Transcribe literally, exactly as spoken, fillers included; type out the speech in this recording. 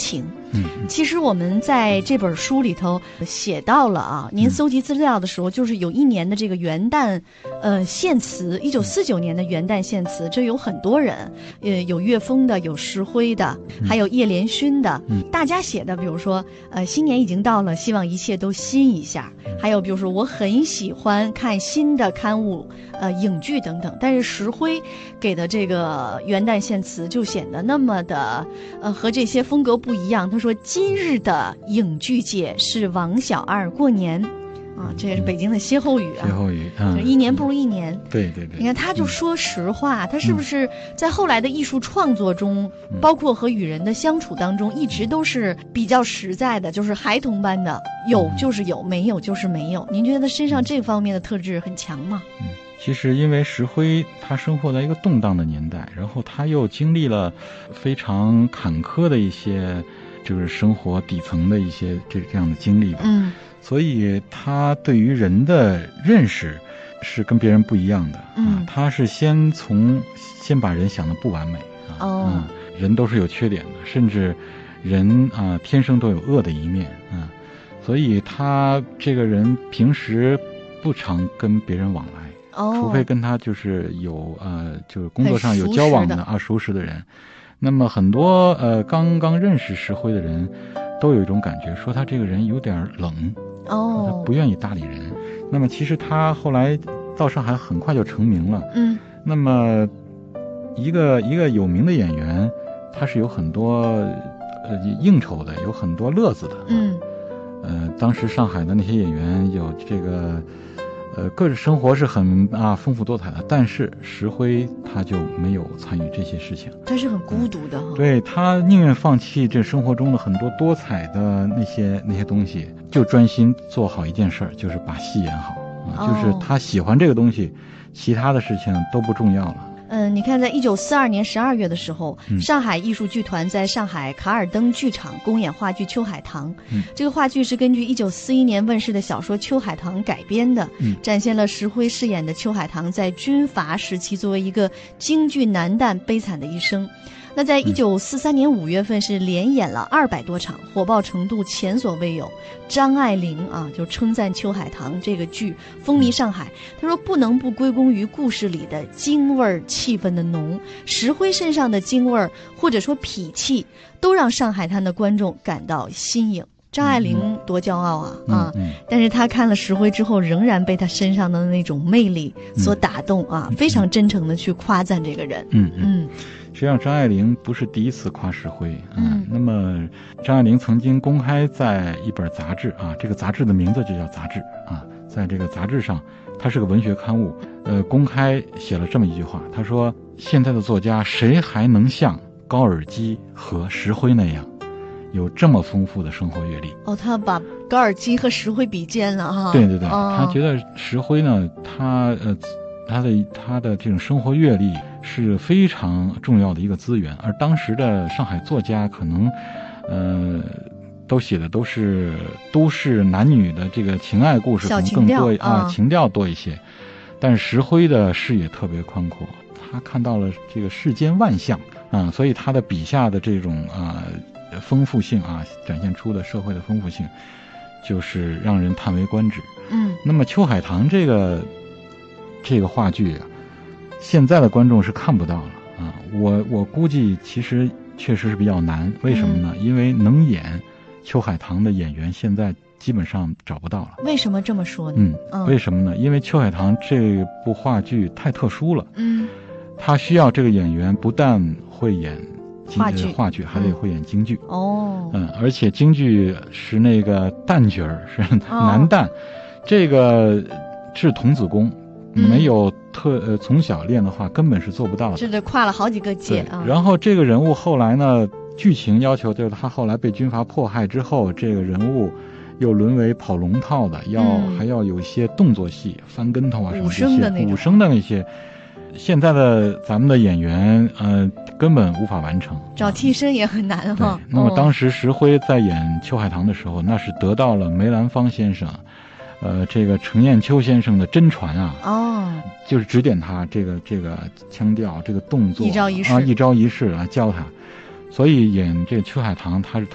情。 嗯， 其实我们在这本书里头写到了啊，您搜集资料的时候，就是有一年的这个元旦，呃，献词，一九四九年的元旦献词，这有很多人，呃，有岳峰的，有石辉的，还有叶连勋的， 嗯， 大家写的，比如说，呃，新年已经到了，希望一切都新一下，还有比如说，我很喜欢看新的刊物，呃，影剧等等，但是石辉给的这个元旦献词就显得那么的，呃，和这些风格不一样。他说：“今日的影剧界是王小二过年，啊，这也是北京的歇后语啊。 歇后语，嗯， 一年不如一年。 对对对。 你看，他就说实话，嗯、他是不是在后来的艺术创作中， 嗯、 包括和与人的相处当中，一直都是比较实在的，就是孩童般的，有就是有，没有就是没有。您觉得他身上这方面的特质很强吗？” 嗯。其实，因为石辉他生活在一个动荡的年代，然后他又经历了非常坎坷的一些，就是生活底层的一些这这样的经历吧。 嗯， 所以他对于人的认识是跟别人不一样的。 嗯， 啊、他是先从先把人想得不完美啊， 哦， 嗯，人都是有缺点的，甚至人啊天生都有恶的一面啊，所以他这个人平时不常跟别人往来。 哦， 除非跟他就是有呃，就是工作上有交往的啊，熟识的人。那么很多呃刚刚认识石辉的人，都有一种感觉，说他这个人有点冷， 哦， 他不愿意搭理人。那么其实他后来到上海很快就成名了。 嗯， 那么一个一个有名的演员，他是有很多呃应酬的，有很多乐子的。 嗯， 呃，当时上海的那些演员有这个。呃，个人生活是很啊丰富多彩的，但是石辉他就没有参与这些事情， 他是很孤独的哈、 嗯。对，他宁愿放弃这生活中的很多多彩的那些那些东西，就专心做好一件事儿，就是把戏演好啊、 哦。 就是他喜欢这个东西，其他的事情都不重要了。 嗯，你看，在一九四二年十二月的时候、嗯，上海艺术剧团在上海卡尔登剧场公演话剧《秋海棠》。 嗯， 这个话剧是根据一九四一年问世的小说《秋海棠》改编的， 嗯， 展现了石辉饰演的秋海棠在军阀时期作为一个京剧男旦悲惨的一生。那在一九四三年五月份是连演了二百多场，火爆程度前所未有。张爱玲啊就称赞《秋海棠》这个剧风靡上海，她说不能不归功于故事里的京味儿气氛的浓，石辉身上的京味儿或者说痞气，都让上海滩的观众感到新颖。张爱玲多骄傲啊、 嗯、 啊、 嗯！ 但是她看了石辉之后，仍然被他身上的那种魅力所打动啊， 嗯、 非常真诚的去夸赞这个人。 嗯嗯。 实际上，张爱玲不是第一次夸石辉啊、嗯。那么，张爱玲曾经公开在一本杂志啊，这个杂志的名字就叫杂志啊，在这个杂志上，它是个文学刊物，呃，公开写了这么一句话，他说：“现在的作家谁还能像高尔基和石辉那样，有这么丰富的生活阅历？” 哦，他把高尔基和石辉比肩了哈。 对对对， 哦、 他觉得石辉呢，他呃，他的他的这种生活阅历是非常重要的一个资源，而当时的上海作家可能，呃，都写的都是都市男女的这个情爱故事，可能更多啊、呃，情调多一些。但是石辉的视野特别宽阔，他看到了这个世间万象啊、呃，所以他的笔下的这种啊、呃、丰富性啊，展现出的社会的丰富性，就是让人叹为观止。 嗯， 那么《秋海棠》这个这个话剧啊。现在的观众是看不到了啊！我我估计其实确实是比较难，为什么呢？嗯、因为能演秋海棠的演员现在基本上找不到了。 为什么这么说呢？ 嗯， 嗯为什么呢？因为秋海棠这部话剧太特殊了。 嗯， 他需要这个演员不但会演话剧， 话剧还得会演京剧。 哦， 嗯，而且京剧是那个旦角儿，是男旦， 哦、 这个是童子功。没有特呃从小练的话，根本是做不到的。 是的，跨了好几个界啊。 然后这个人物后来呢，剧情要求就是他后来被军阀迫害之后，这个人物又沦为跑龙套的，要、嗯、还要有一些动作戏、翻跟头啊什么这些武生的那些。现在的咱们的演员呃根本无法完成， 找替身也很难哈、 啊。那么当时石辉在演《秋海棠》的时候，那是得到了梅兰芳先生。呃，这个程砚秋先生的真传啊， 哦， 就是指点他这个这个腔调、这个动作一招一式啊，一招一式来教他。所以演这个《秋海棠》，他是